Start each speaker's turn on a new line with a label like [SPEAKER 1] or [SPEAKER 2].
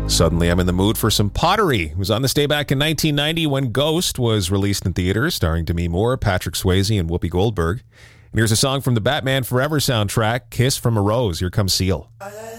[SPEAKER 1] Suddenly, I'm in the mood for some pottery. It was on this day back in 1990 when Ghost was released in theaters, starring Demi Moore, Patrick Swayze, and Whoopi Goldberg. And here's a song from the Batman Forever soundtrack, Kiss from a Rose. Here comes Seal.